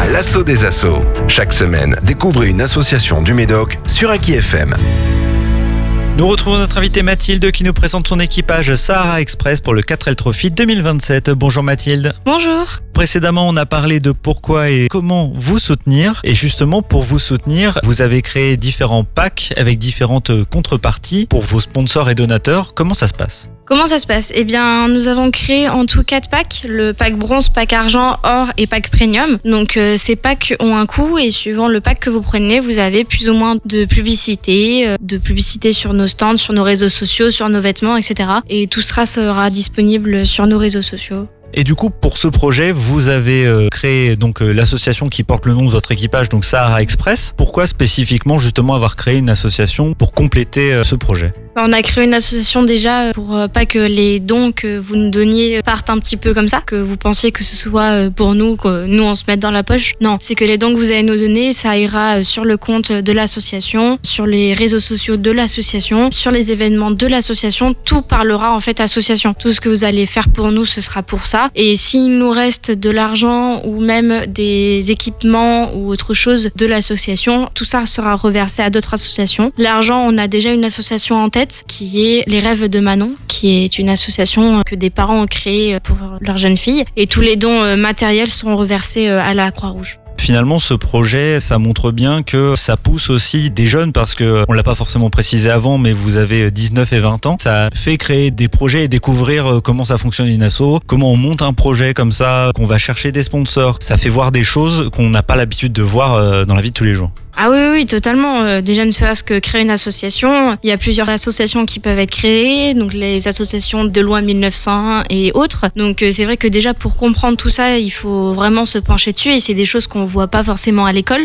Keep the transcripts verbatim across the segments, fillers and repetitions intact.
L'assaut des assos. Chaque semaine, découvrez une association du Médoc sur Aki F M. Nous retrouvons notre invitée Mathilde qui nous présente son équipage Sahara Express pour le quatre L Trophy deux mille vingt-sept. Bonjour Mathilde. Bonjour. Précédemment, on a parlé de pourquoi et comment vous soutenir. Et justement, pour vous soutenir, vous avez créé différents packs avec différentes contreparties pour vos sponsors et donateurs. Comment ça se passe ? Comment ça se passe ? Eh bien, nous avons créé en tout quatre packs, le pack bronze, pack argent, or et pack premium. Donc, euh, ces packs ont un coût et suivant le pack que vous prenez, vous avez plus ou moins de publicité, euh, de publicité sur nos stands, sur nos réseaux sociaux, sur nos vêtements, et cetera. Et tout sera sera disponible sur nos réseaux sociaux. Et du coup, pour ce projet, vous avez euh, créé donc euh, l'association qui porte le nom de votre équipage, donc Sahara Express. Pourquoi spécifiquement justement avoir créé une association pour compléter euh, ce projet ? On a créé une association déjà pour euh, pas que les dons que vous nous donniez partent un petit peu comme ça, que vous pensiez que ce soit euh, pour nous, que nous on se mette dans la poche. Non, c'est que les dons que vous allez nous donner, ça ira sur le compte de l'association, sur les réseaux sociaux de l'association, sur les événements de l'association. Tout parlera en fait association. Tout ce que vous allez faire pour nous, ce sera pour ça. Et s'il nous reste de l'argent ou même des équipements ou autre chose de l'association, tout ça sera reversé à d'autres associations. L'argent, on a déjà une association en tête qui est Les Rêves de Manon, qui est une association que des parents ont créée pour leur jeune fille. Et tous les dons matériels seront reversés à la Croix-Rouge. Finalement, ce projet, ça montre bien que ça pousse aussi des jeunes parce que on l'a pas forcément précisé avant, mais vous avez dix-neuf et vingt ans. Ça fait créer des projets et découvrir comment ça fonctionne une asso, comment on monte un projet comme ça, qu'on va chercher des sponsors. Ça fait voir des choses qu'on n'a pas l'habitude de voir dans la vie de tous les jours. Ah oui, oui, totalement. Euh, déjà, ne serait-ce que créer une association. Il y a plusieurs associations qui peuvent être créées, donc les associations de loi mille neuf cent un et autres. Donc euh, c'est vrai que déjà, pour comprendre tout ça, il faut vraiment se pencher dessus et c'est des choses qu'on voit pas forcément à l'école.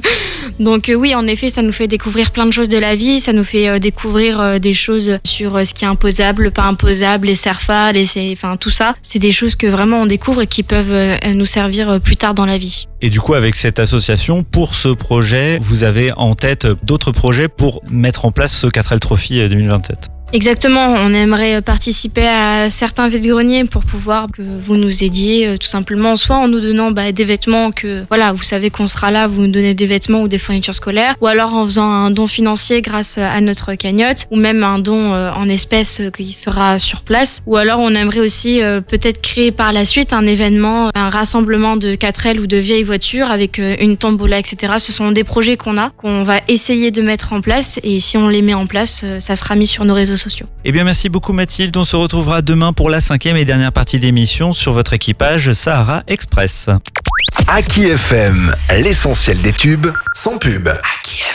Donc euh, oui, en effet, ça nous fait découvrir plein de choses de la vie, ça nous fait euh, découvrir euh, des choses sur euh, ce qui est imposable, pas imposable, les CERFA, les, enfin tout ça. C'est des choses que vraiment on découvre et qui peuvent euh, nous servir euh, plus tard dans la vie. Et du coup, avec cette association, pour ce projet, vous avez en tête d'autres projets pour mettre en place ce quatre L Trophy deux mille vingt-sept. Exactement, on aimerait participer à certains vide-greniers pour pouvoir que vous nous aidiez tout simplement, soit en nous donnant bah, des vêtements que, voilà, vous savez qu'on sera là, vous nous donnez des vêtements ou des fournitures scolaires, ou alors en faisant un don financier grâce à notre cagnotte, ou même un don en espèces qui sera sur place, ou alors on aimerait aussi euh, peut-être créer par la suite un événement, un rassemblement de quatre L ou de vieilles voitures avec une tombola, et cetera. Ce sont des projets qu'on a, qu'on va essayer de mettre en place, et si on les met en place, ça sera mis sur nos réseaux sociaux. Eh bien, merci beaucoup Mathilde. On se retrouvera demain pour la cinquième et dernière partie d'émission sur votre équipage Sahara Express. Aki F M, l'essentiel des tubes sans pub. Aki F M.